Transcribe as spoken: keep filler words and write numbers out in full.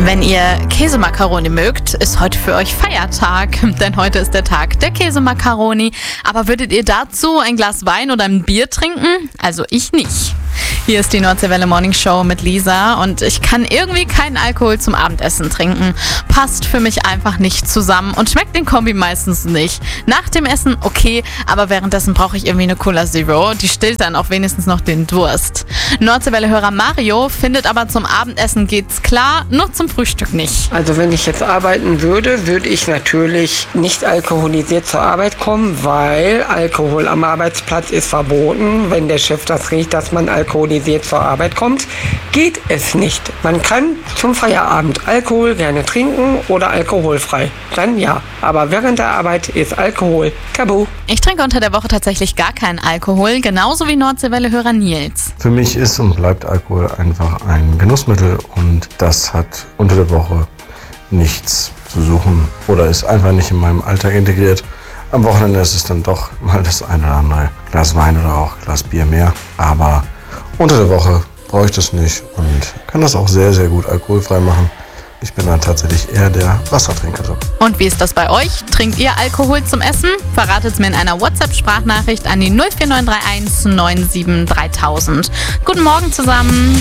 Wenn ihr Käsemakaroni mögt, ist heute für euch Feiertag, denn heute ist der Tag der Käsemakaroni. Aber würdet ihr dazu ein Glas Wein oder ein Bier trinken? Also ich nicht. Hier ist die Nordseewelle Morning Show mit Lisa und ich kann irgendwie keinen Alkohol zum Abendessen trinken. Passt für mich einfach nicht zusammen und schmeckt den Kombi meistens nicht. Nach dem Essen okay, aber währenddessen brauche ich irgendwie eine Cola Zero. Die stillt dann auch wenigstens noch den Durst. Nordseewelle-Hörer Mario findet aber, zum Abendessen geht's klar, nur zum Frühstück nicht. Also wenn ich jetzt arbeiten würde, würde ich natürlich nicht alkoholisiert zur Arbeit kommen, weil Alkohol am Arbeitsplatz ist verboten. Wenn der Chef das riecht, dass man alkoholisiert zur Arbeit kommt, geht es nicht. Man kann zum Feierabend Alkohol gerne trinken oder alkoholfrei. Dann ja, aber während der Arbeit ist Alkohol tabu. Ich trinke unter der Woche tatsächlich gar keinen Alkohol, genauso wie Nordseewelle-Hörer Nils. Für mich ist und bleibt Alkohol einfach ein Genussmittel und das hat unter der Woche nichts zu suchen oder ist einfach nicht in meinem Alltag integriert. Am Wochenende ist es dann doch mal das eine oder andere Glas Wein oder auch Glas Bier mehr, aber unter der Woche brauche ich das nicht und kann das auch sehr, sehr gut alkoholfrei machen. Ich bin dann tatsächlich eher der Wassertrinker. Und wie ist das bei euch? Trinkt ihr Alkohol zum Essen? Verratet es mir in einer WhatsApp-Sprachnachricht an die null vier neun drei eins neun sieben dreitausend. Guten Morgen zusammen.